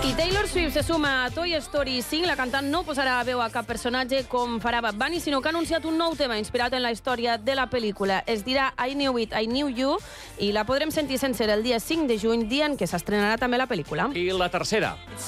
I Taylor Swift se suma a Toy Story 5. La cantant no posarà veu a cap personatge com farà Bad Bunny, sinó que ha anunciat un nou tema inspirat en la història de la pel·lícula. Es dirà I Knew It, I Knew You, i la podrem sentir sencer el dia 5 de juny, dia en què s'estrenarà també la pel·lícula. I la tercera.